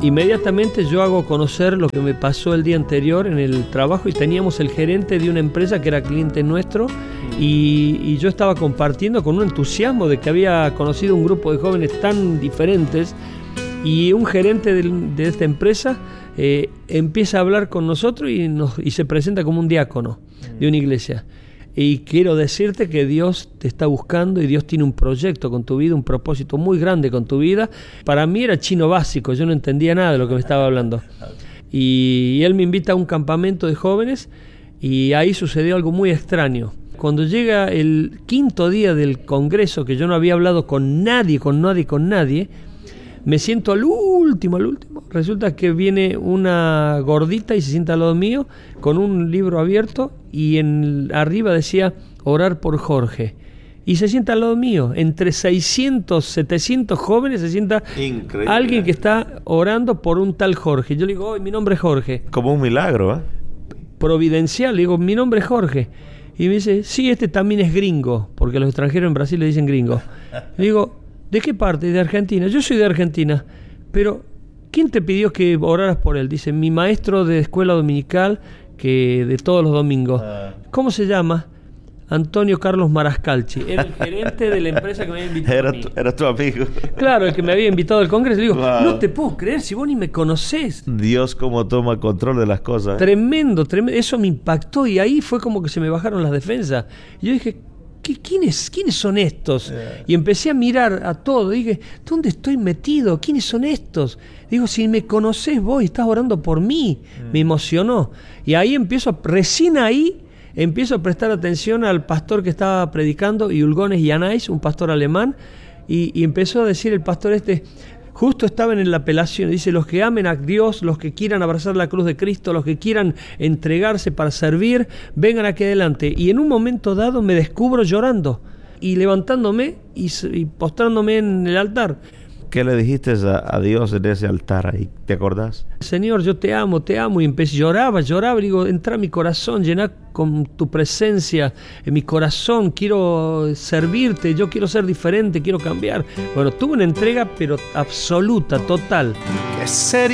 Inmediatamente yo hago conocer lo que me pasó el día anterior en el trabajo y teníamos el gerente de una empresa que era cliente nuestro y yo estaba compartiendo con un entusiasmo de que había conocido un grupo de jóvenes tan diferentes y un gerente de esta empresa empieza a hablar con nosotros y se presenta como un diácono de una iglesia. Y quiero decirte que Dios te está buscando y Dios tiene un proyecto con tu vida, un propósito muy grande con tu vida. Para mí era chino básico, yo no entendía nada de lo que me estaba hablando. Y él me invita a un campamento de jóvenes y ahí sucedió algo muy extraño. Cuando llega el 5.º día del congreso, que yo no había hablado con nadie, me siento al último. Resulta que viene una gordita y se sienta al lado mío con un libro abierto y arriba decía orar por Jorge. Y se sienta al lado mío. Entre 600, 700 jóvenes se sienta increíble. Alguien que está orando por un tal Jorge. Yo le digo, mi nombre es Jorge. Como un milagro, ¿eh? Providencial. Le digo, mi nombre es Jorge. Y me dice, sí, este también es gringo, porque los extranjeros en Brasil le dicen gringo. Le digo, ¿de qué parte? De Argentina. Yo soy de Argentina, pero ¿quién te pidió que oraras por él? Dice, mi maestro de escuela dominical, que de todos los domingos. ¿Cómo se llama? Antonio Carlos Marascalchi. Era el gerente de la empresa que me había invitado. Era tu amigo. Claro, el que me había invitado al congreso. Le digo, no te puedo creer si vos ni me conocés. Dios cómo toma control de las cosas. Tremendo. Eso me impactó y ahí fue como que se me bajaron las defensas. Y yo dije, ¿quiénes son estos? Y empecé a mirar a todo. Dije, ¿dónde estoy metido? ¿Quiénes son estos? Digo, si me conocés vos y estás orando por mí. Me emocionó. Y ahí recién ahí empiezo a prestar atención al pastor que estaba predicando, Yulgones Yanais, un pastor alemán, y empezó a decir el pastor justo estaban en la apelación, dice, los que amen a Dios, los que quieran abrazar la cruz de Cristo, los que quieran entregarse para servir, vengan aquí adelante. Y en un momento dado me descubro llorando y levantándome y postrándome en el altar. ¿Qué le dijiste a Dios en ese altar ahí? ¿Te acordás? Señor, yo te amo, y empecé, lloraba, y digo, entra a mi corazón, llena con tu presencia en mi corazón, quiero servirte, yo quiero ser diferente, quiero cambiar. Bueno, tuve una entrega, pero absoluta, total. ¿Qué sería